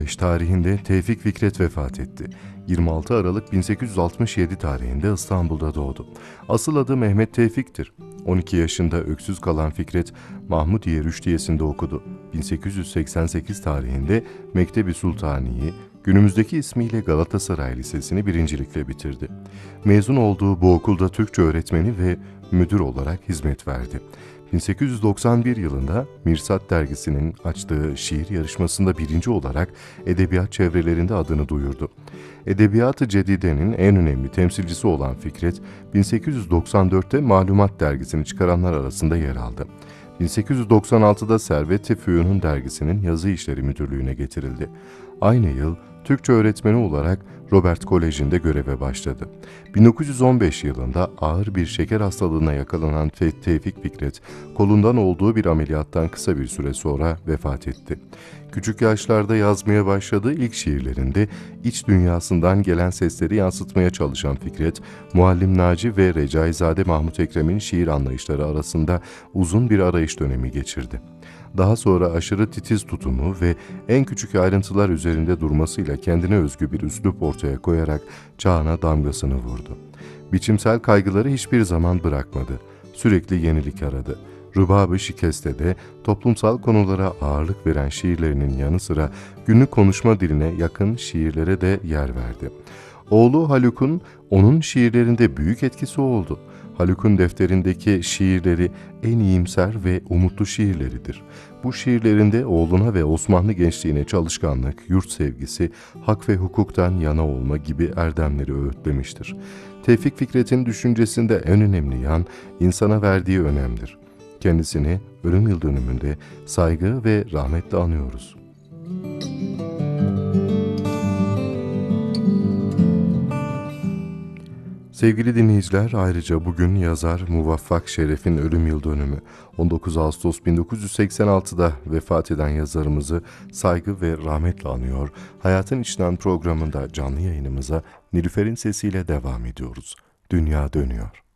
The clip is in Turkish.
Tarihinde Tevfik Fikret vefat etti. 26 Aralık 1867 tarihinde İstanbul'da doğdu. Asıl adı Mehmet Tevfik'tir. 12 yaşında öksüz kalan Fikret, Mahmudiye Rüştiyesi'nde okudu. 1888 tarihinde Mektebi Sultani'yi, günümüzdeki ismiyle Galatasaray Lisesi'ni birincilikle bitirdi. Mezun olduğu bu okulda Türkçe öğretmeni ve müdür olarak hizmet verdi. 1891 yılında Mirsat dergisinin açtığı şiir yarışmasında birinci olarak edebiyat çevrelerinde adını duyurdu. Edebiyat-ı Cedide'nin en önemli temsilcisi olan Fikret, 1894'te Malumat dergisini çıkaranlar arasında yer aldı. 1896'da Servet-i Fünun dergisinin yazı işleri müdürlüğüne getirildi. Aynı yıl Türkçe öğretmeni olarak Robert Koleji'nde göreve başladı. 1915 yılında ağır bir şeker hastalığına yakalanan Tevfik Fikret, kolundan olduğu bir ameliyattan kısa bir süre sonra vefat etti. Küçük yaşlarda yazmaya başladığı ilk şiirlerinde iç dünyasından gelen sesleri yansıtmaya çalışan Fikret, Muallim Naci ve Recaizade Mahmut Ekrem'in şiir anlayışları arasında uzun bir arayış dönemi geçirdi. Daha sonra aşırı titiz tutumu ve en küçük ayrıntılar üzerinde durmasıyla kendine özgü bir üslup ortaya koyarak çağına damgasını vurdu. Biçimsel kaygıları hiçbir zaman bırakmadı. Sürekli yenilik aradı. Rubab-ı Şikeste'de toplumsal konulara ağırlık veren şiirlerinin yanı sıra günlük konuşma diline yakın şiirlere de yer verdi. Oğlu Haluk'un onun şiirlerinde büyük etkisi oldu. Haluk'un defterindeki şiirleri en iyimser ve umutlu şiirleridir. Bu şiirlerinde oğluna ve Osmanlı gençliğine çalışkanlık, yurt sevgisi, hak ve hukuktan yana olma gibi erdemleri öğütlemiştir. Tevfik Fikret'in düşüncesinde en önemli yan, insana verdiği önemdir. Kendisini ölüm yıl dönümünde saygı ve rahmetle anıyoruz. Sevgili dinleyiciler, ayrıca bugün yazar Muvaffak Şeref'in ölüm yıl dönümü. 19 Ağustos 1986'da vefat eden yazarımızı saygı ve rahmetle anıyor. Hayatın İçinden programında canlı yayınımıza Nilüfer'in sesiyle devam ediyoruz. Dünya dönüyor.